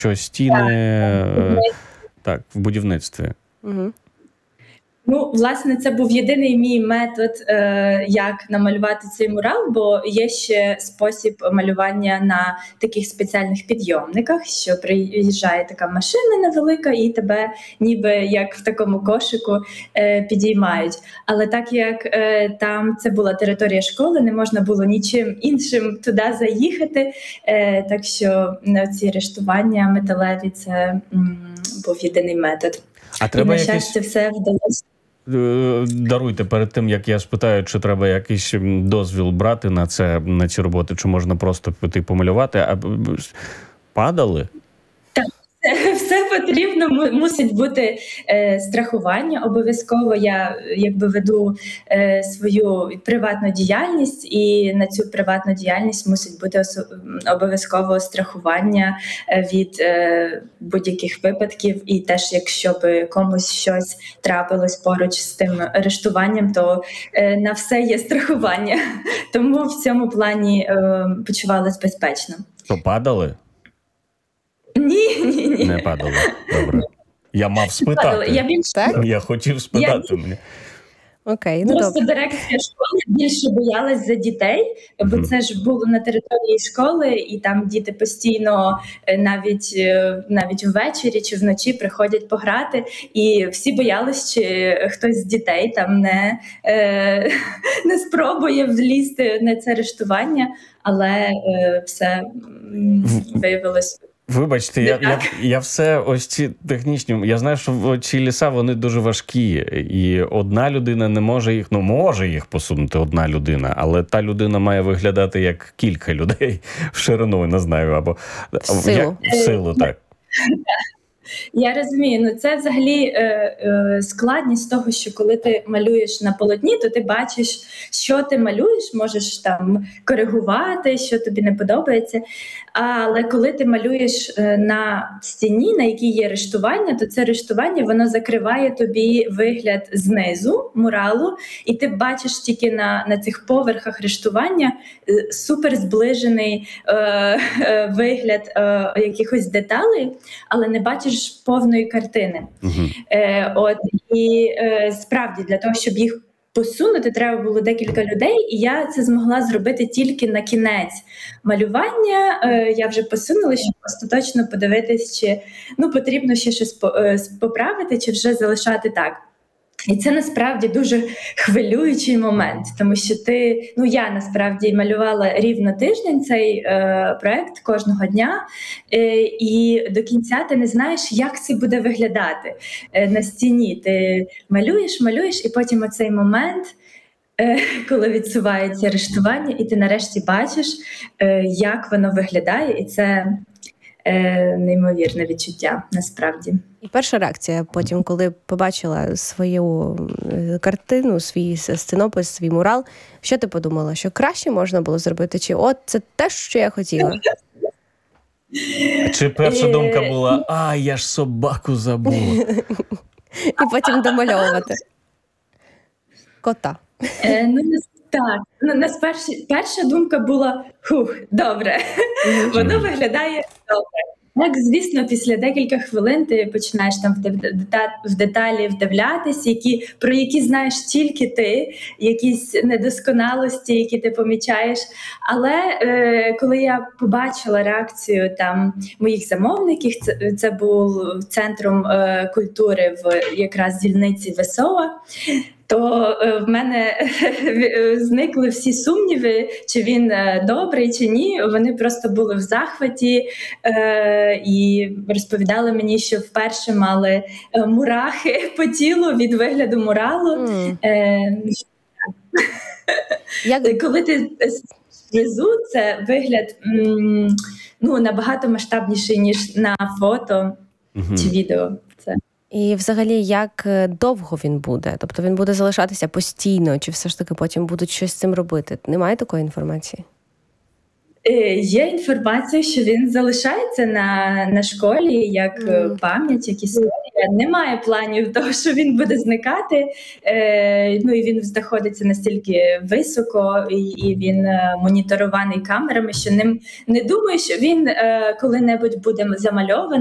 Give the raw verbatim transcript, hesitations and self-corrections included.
що стіни Так, так, в будівництві. Угу. Ну, власне, це був єдиний мій метод, е, як намалювати цей мурал, бо є ще спосіб малювання на таких спеціальних підйомниках, що приїжджає така машина невелика і тебе ніби як в такому кошику е, підіймають. Але так як е, там це була територія школи, не можна було нічим іншим туди заїхати, е, так що ці рештування металеві – це м, був єдиний метод. А треба і, на якийсь... щастя, все вдалося. Даруйте, перед тим, як я спитаю, чи треба якийсь дозвіл брати на це, на ці роботи, чи можна просто піти помалювати, а падали? Так, все потрібно, мусить бути е, страхування. Обов'язково я якби веду е, свою приватну діяльність, і на цю приватну діяльність мусить бути осо- обов'язково страхування від е, будь-яких випадків. І теж, якщо б комусь щось трапилось поруч з тим арештуванням, то е, на все є страхування. Тому в цьому плані е, почувалась безпечно. То падали? Ні, ні, ні. Не падали. Добре. Я мав спитати. Падали. Я більше... Так? Я хотів спитати. Я... Мені. Окей, ну Просто добре. дирекція школи більше боялась за дітей, бо Мгм. це ж було на території школи, і там діти постійно е, навіть, е, навіть ввечері чи вночі приходять пограти, і всі боялись, чи хтось з дітей там не, е, не спробує влізти на це арештування, але е, все м, виявилось. Вибачте, я, я, я все ось ці технічні... Я знаю, що ці ліса, вони дуже важкі, і одна людина не може їх... Ну, може їх посунути одна людина, але та людина має виглядати як кілька людей в ширину, не знаю, або... В силу. Як, в силу, так. Я розумію, ну це взагалі е, е, складність того, що коли ти малюєш на полотні, то ти бачиш, що ти малюєш, можеш там коригувати, що тобі не подобається. Але коли ти малюєш е, на стіні, на якій є рештування, то це рештування, воно закриває тобі вигляд знизу муралу, і ти бачиш тільки на, на цих поверхах рештування е, супер зближений е, е, вигляд е, якихось деталей, але не бачиш повної картини. Угу. Е, от, і е, справді для того, щоб їх посунути, треба було декілька людей, і я це змогла зробити тільки на кінець малювання. Е, я вже посунула, щоб остаточно подивитись, чи ну, потрібно ще щось по, е, поправити, чи вже залишати так. І це насправді дуже хвилюючий момент, тому що ти, ну я насправді малювала рівно тиждень цей е, проект кожного дня, е, і до кінця ти не знаєш, як це буде виглядати е, на стіні. Ти малюєш, малюєш, і потім оцей момент, е, коли відсувається арештування, і ти нарешті бачиш, е, як воно виглядає, і це е, неймовірне відчуття насправді. І перша реакція потім, коли побачила свою картину, свій сценопис, свій мурал, що ти подумала? Що краще можна було зробити? Чи от це те, що я хотіла? Чи перша думка була, а, я ж собаку забула? І потім домальовувати. Кота. Е, ну, так, ну, нас перші, перша думка була, хух, добре, воно виглядає добре. Так, звісно, після декілька хвилин ти починаєш там в, дета- в деталі вдивлятися, які, про які знаєш тільки ти, якісь недосконалості, які ти помічаєш. Але е, коли я побачила реакцію там моїх замовників, це, це був центром е, культури в якраз дільниці ВСО, то е, в мене зникли всі сумніви, чи він е, добрий, чи ні. Вони просто були в захваті е, і розповідали мені, що вперше мали е, мурахи по тілу від вигляду муралу. Mm. Е, Як... Коли ти внизу, це вигляд м, ну, набагато масштабніший, ніж на фото Угу. чи відео. Це. І взагалі, як довго він буде? Тобто він буде залишатися постійно, чи все ж таки потім будуть щось з цим робити? Немає такої інформації? Є інформація, що він залишається на, на школі як mm. пам'ять, як історія. Немає планів того, що він буде зникати. Е, ну і він знаходиться настільки високо, і, і він моніторований камерами, що ним не думаю, що він е, коли-небудь буде замальований.